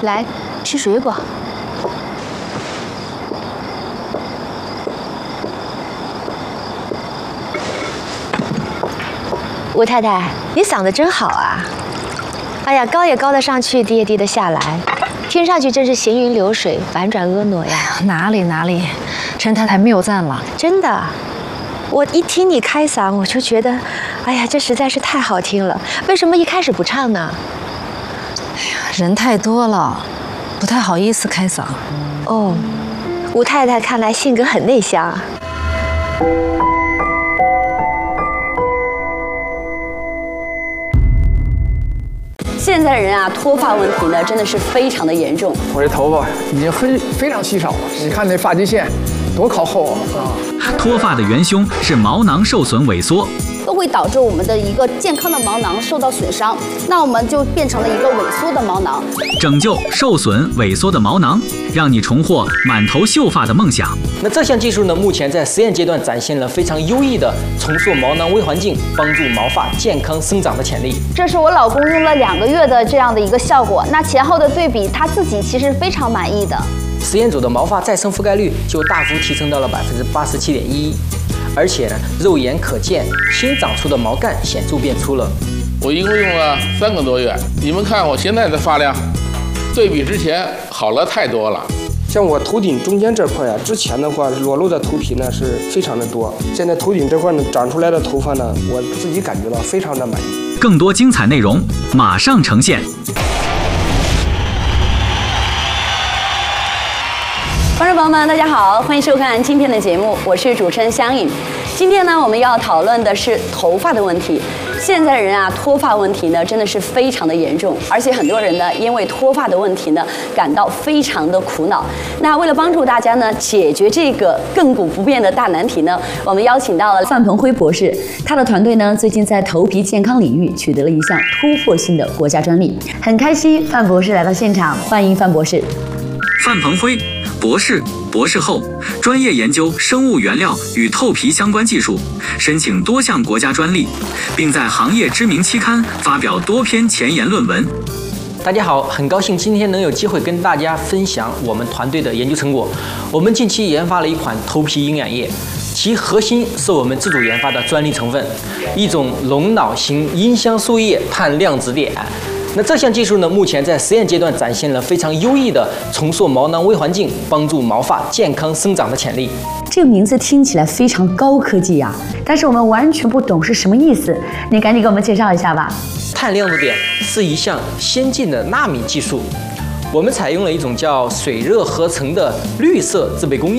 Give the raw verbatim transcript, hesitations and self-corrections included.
来吃水果。吴太太，你嗓子真好啊！哎呀，高也高得上去，低也低得下来，听上去真是行云流水，婉转婀娜呀。 哪里哪里，陈太太谬赞了。 真的，我一听你开嗓，我就觉得，哎呀，这实在是太好听了。为什么一开始不唱呢？ 哎呀，人太多了，不太好意思开嗓。 哦，吴太太看来性格很内向啊。 现在的人啊，脱发问题呢，真的是非常的严重。 我这头发已经非非常稀少了，你看那发际线多靠后啊！ 脱发的元凶是毛囊受损萎缩， 都会导致我们的一个健康的毛囊受到损伤，那我们就变成了一个萎缩的毛囊。 拯救受损萎缩的毛囊，让你重获满头秀发的梦想。 那这项技术呢，目前在实验阶段展现了非常优异的重塑毛囊微环境，帮助毛发健康生长的潜力。 这是我老公用了两个月的这样的一个效果，那前后的对比，他自己其实非常满意的。 实验组的毛发再生覆盖率就大幅提升到了百分之八十七点一，而且呢，肉眼可见新长出的毛干显著变粗了。 我一共用了三个多月，你们看我现在的发量，对比之前好了太多了。 像我头顶中间这块呀、啊，之前的话裸露的头皮呢是非常的多，现在头顶这块呢长出来的头发呢，我自己感觉到非常的满意。 更多精彩内容马上呈现。 观众朋友们，大家好，欢迎收看今天的节目，我是主持人香颖。今天呢，我们要讨论的是头发的问题。现在的人啊，脱发问题呢，真的是非常的严重，而且很多人呢，因为脱发的问题呢，感到非常的苦恼。那为了帮助大家呢，解决这个亘古不变的大难题呢，我们邀请到了范鹏辉博士，他的团队呢，最近在头皮健康领域取得了一项突破性的国家专利，很开心范博士来到现场，欢迎范博士。 范鹏辉博士、博士后，专业研究生物原料与透皮相关技术，申请多项国家专利，并在行业知名期刊发表多篇前沿论文。 大家好，很高兴今天能有机会跟大家分享我们团队的研究成果。我们近期研发了一款头皮营养液，其核心是我们自主研发的专利成分，一种龙脑型阴香素液碳量子碘。那这项技术呢，目前在实验阶段展现了非常优异的重塑毛囊微环境，帮助毛发健康生长的潜力。 这个名字听起来非常高科技呀、啊，但是我们完全不懂是什么意思，你赶紧给我们介绍一下吧。 碳量子碘是一项先进的纳米技术，我们采用了一种叫水热合成的绿色制备工艺。